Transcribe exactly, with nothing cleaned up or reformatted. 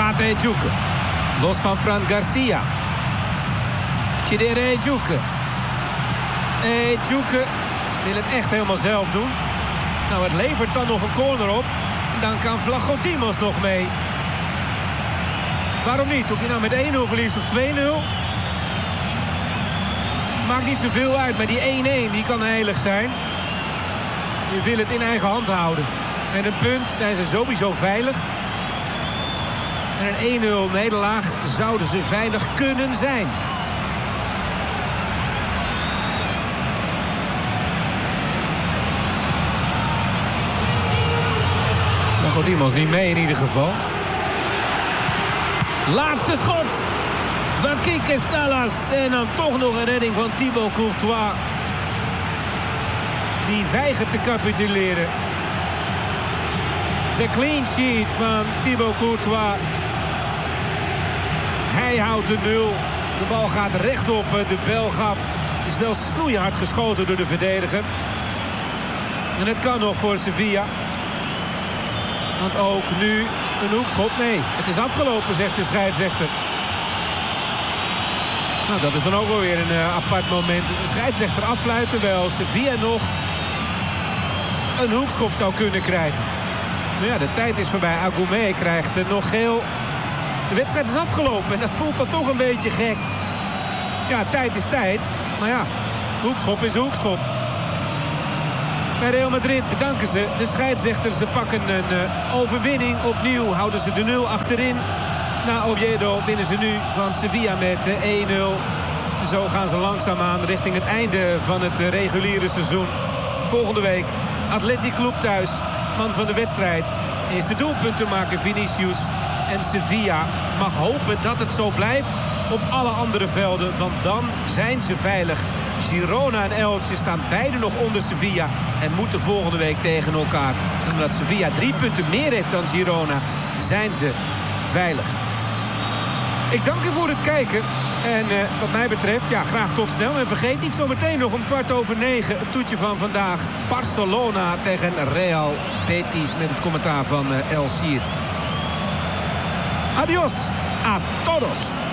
Pate Ejuke. Los van Fran Garcia. Chidere Ejuke. Ejuke wil het echt helemaal zelf doen. Nou, het levert dan nog een corner op. En dan kan Vlachodimos nog mee. Waarom niet? Of je nou met één nul verliest of twee nul. Maakt niet zoveel uit. Maar die één-één die kan heilig zijn. Je wil het in eigen hand houden. Met een punt zijn ze sowieso veilig. En een één nul nederlaag zouden ze veilig kunnen zijn. Vlachodimos niet mee in ieder geval. Laatste schot. Van Quique Salas. En dan toch nog een redding van Thibaut Courtois. Die weigert te capituleren. De clean sheet van Thibaut Courtois. Hij houdt de nul. De bal gaat rechtop de Belg af. Is wel snoeihard geschoten door de verdediger. En het kan nog voor Sevilla. Want ook nu een hoekschop. Nee, het is afgelopen, zegt de scheidsrechter. Nou, dat is dan ook wel weer een uh, apart moment. De scheidsrechter affluit terwijl Sevilla nog een hoekschop zou kunnen krijgen. Nou ja, de tijd is voorbij. Agoumé krijgt uh, nog geel. De wedstrijd is afgelopen en dat voelt dan toch een beetje gek. Ja, tijd is tijd. Maar ja, hoekschop is hoekschop. Bij Real Madrid bedanken ze de scheidsrechters. Ze pakken een uh, overwinning. Opnieuw houden ze de nul achterin. Na Oviedo winnen ze nu van Sevilla met uh, één nul. Zo gaan ze langzaamaan richting het einde van het uh, reguliere seizoen. Volgende week Athletic Club thuis. Man van de wedstrijd is de doelpuntenmaker Vinicius. En Sevilla mag hopen dat het zo blijft op alle andere velden. Want dan zijn ze veilig. Girona en Elche staan beide nog onder Sevilla. En moeten volgende week tegen elkaar. En omdat Sevilla drie punten meer heeft dan Girona, zijn ze veilig. Ik dank u voor het kijken. En uh, wat mij betreft, ja, graag tot snel. En vergeet niet zometeen nog om kwart over negen het toetje van vandaag. Barcelona tegen Real Betis met het commentaar van uh, El Ciet. Adios a todos.